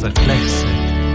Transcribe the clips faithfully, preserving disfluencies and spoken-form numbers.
Заклех се.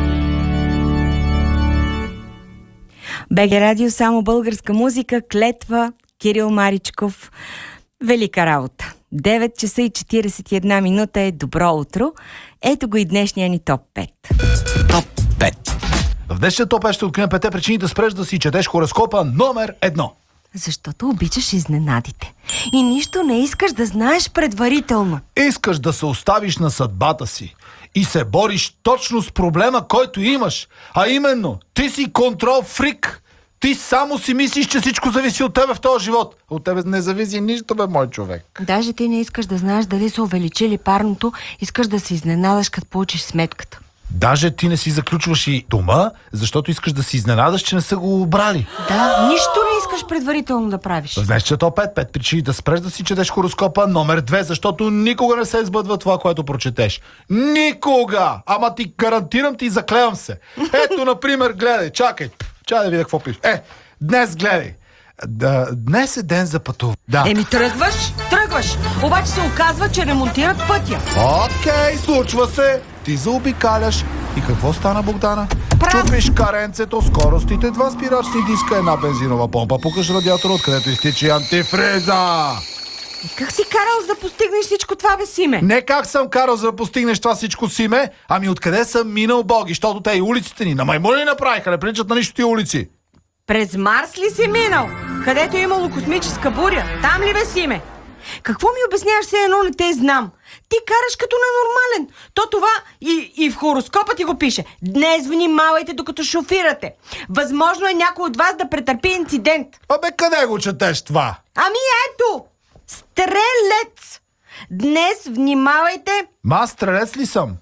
БГ Радио, само българска музика, клетва, Кирил Маричков. Велика работа. девет часа и четиридесет и една минута е добро утро. Ето го и днешния ни топ пет. Топ пет. В днешния топ пет ще открием петте причини да спреш да си четеш хороскопа номер едно. Защото обичаш изненадите. И нищо не искаш да знаеш предварително. Искаш да се оставиш на съдбата си и се бориш точно с проблема, който имаш. А именно, ти си контрол фрик. Ти само си мислиш, че всичко зависи от тебе в този живот. От тебе не зависи нищо, бе, мой човек. Даже ти не искаш да знаеш дали са увеличили парното, искаш да се изненадаш, като получиш сметката. Даже ти не си заключваш и дома, защото искаш да си изненадаш, че не са го обрали. Да, нищо не искаш предварително да правиш. В днешния топ пет, пет причини да спреш да си четеш хороскопа номер две, защото никога не се избъдва това, което прочетеш. Никога! Ама ти гарантирам, ти заклевам се. Ето, например, гледай, чакай. Чакай да видя какво пише. Е, днес гледай. Да, днес е ден за пътуване. Да. Еми тръгваш, тръгваш. Обаче се оказва, че ремонтират пътя. Окей, случва се. Ти заобикаляш. И какво стана, Богдана? Прав. Чупиш каренцето, скоростите, два спирачни диска, една бензинова помпа, пукаш радиатора, откъдето изтича антифриза. И как си карал за да постигнеш всичко това, бе, Симе? Не как съм карал за да постигнеш това всичко, Симе, ами откъде съм минал, боги, защото те и улиците ни на маймуни направиха, не приличат на нищо тия улици. През Марс ли си минал? Където е имало космическа буря? Там ли, бе, Симе? Какво ми обясняваш, все едно не те знам? Ти караш като ненормален. То това и, и в хороскопа ти го пише. Днес внимавайте докато шофирате. Възможно е някой от вас да претърпи инцидент. Абе, къде го четеш това? Ами ето! Стрелец! Днес внимавайте... Ма, аз стрелец ли съм?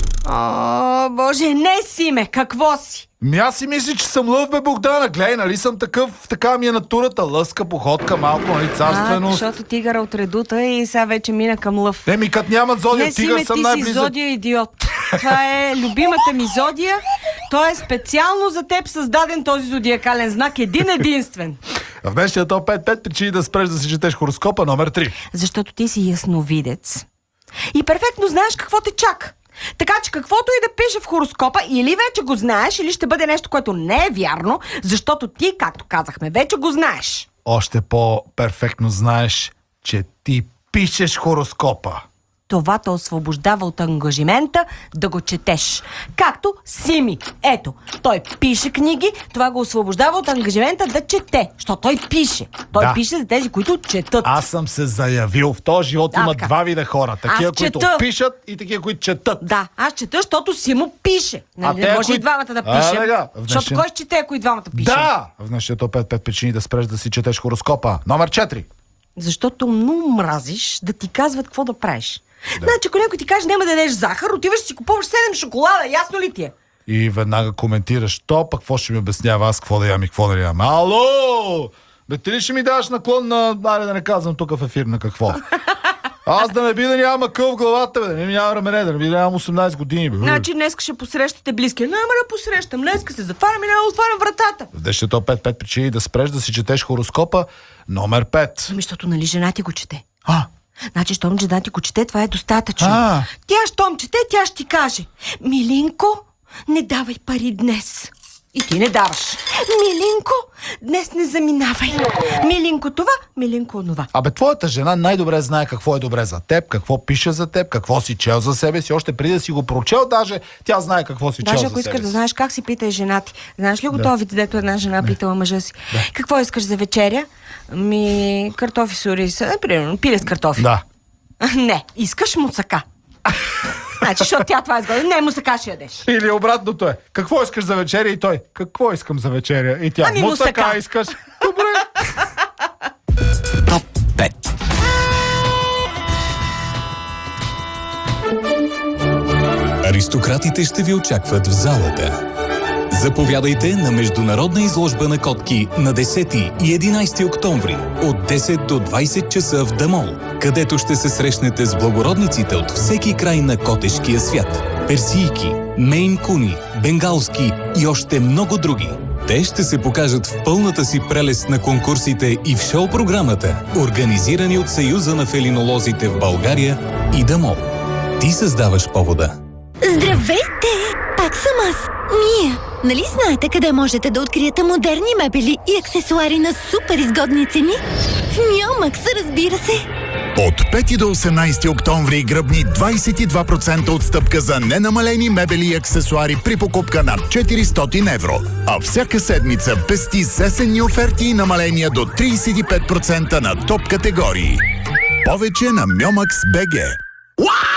О, боже, не, Симе, какво си? Ми аз си мисля, че съм лъв, бе, Богдана. Гледай, нали съм такъв, така ми е натурата. Лъска, походка, малко, нали, царственост. А, защото тигъра от редута и сега вече мина към лъв. Еми, като нямат зодия, не, тигър Симе, съм ти най-близък. си зодия идиот. Това е любимата ми зодия. Той е специално за теб създаден този зодиакален знак. Един единствен. В днешния топ пет, пет причини да спреш да си четеш хороскопа номер три. Защото ти си ясновидец. И перфектно знаеш какво те чака. Така че каквото и да пише в хороскопа, или вече го знаеш, или ще бъде нещо, което не е вярно, защото ти, както казахме, вече го знаеш. Още по-перфектно знаеш, че ти пишеш хороскопа. Това те освобождава от ангажимента да го четеш. Както Сими. Ето, той пише книги, това го освобождава от ангажимента да чете. Защото той пише. Той Да. пише за тези, които четат. Аз съм се заявил. В този живот Да, има така. два вида хора. Такива, Аз които чета. пишат и такива, които четат. Да, аз чета, защото си му пише. Нали, те, не може кои- и двамата да А, пишем. да, в Защото днешен- кой ще чете, ако и двамата пишем? Да! В днешния топ пет, пет причини да спреш да си четеш хороскопа. Номер четири. Защото много мразиш да ти казват какво да правиш. Да. Значи, ако някой ти каже няма да ядеш захар, отиваш и си купуваш седем шоколада, ясно ли ти е? И веднага коментираш. То пък какво ще ми обяснява аз какво да ям и какво да не ям. Ало! Бе, ти ли ще ми даваш наклон на... Айде да не казвам тук в ефир на какво. Аз да не би да нямам акъл в главата, бе, да не ми нямам рамене, да не би да нямам осемнайсет години, бе. Значи днес ще посрещате близки. Няма да посрещам, днеска се затварям и няма да отварям вратата. В днешния топ пет, пет причини да спреш да си четеш хороскопа. Номер пет. Ами, защото нали жена ти го чете. А, Значи, щом жена ти го чете, това е достатъчно. А. Тя, щом чете, тя ще ти каже: Милинко, не давай пари днес. И ти не даваш. Милинко, днес не заминавай. Милинко това, милинко онова. Абе, твоята жена най-добре знае какво е добре за теб, какво пише за теб, какво си чел за себе си. Още преди да си го прочел, даже тя знае какво си чел Даже за ако себе искаш си. да знаеш как си питай жена ти. Знаеш ли го Да. това вид, дето една жена питала мъжа си? Да. Какво искаш за вечеря? Ми, картофи с ориз. Е, примерно, пиле с картофи. Да. Не, искаш мусака. Значи, защото тя това е сгода. Не, мусака ще ядеш. Или обратното е. Какво искаш за вечеря? И той. Какво искам за вечеря? И тя. Ами, мусака мусака. искаш. Добре. Топ пет. Аристократите ще ви очакват в залата. Заповядайте на международна изложба на котки на десети и единайсети октомври от десет до двайсет часа в Дамол, където ще се срещнете с благородниците от всеки край на котешкия свят. Персийки, мейн куни, бенгалски и още много други. Те ще се покажат в пълната си прелест на конкурсите и в шоу-програмата, организирани от Съюза на фелинолозите в България и Дамол. Ти създаваш повода. Здравейте! Пак съм аз, Мия. Нали знаете къде можете да откриете модерни мебели и аксесуари на супер изгодни цени? В Миомакс, разбира се! От пети до осемнайсети октомври гръбни двайсет и два процента отстъпка за ненамалени мебели и аксесуари при покупка над четиристотин евро. А всяка седмица пести с есенни оферти и намаления до трийсет и пет процента на топ категории. Повече на Миомакс точка би джи.